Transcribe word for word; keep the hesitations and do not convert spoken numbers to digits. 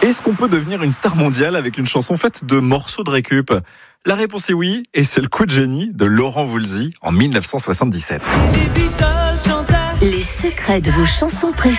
Est-ce qu'on peut devenir une star mondiale avec une chanson faite de morceaux de récup ? La réponse est oui, et c'est le coup de génie de Laurent Voulzy en mille neuf cent soixante-dix-sept. Les secrets de vos chansons préférées.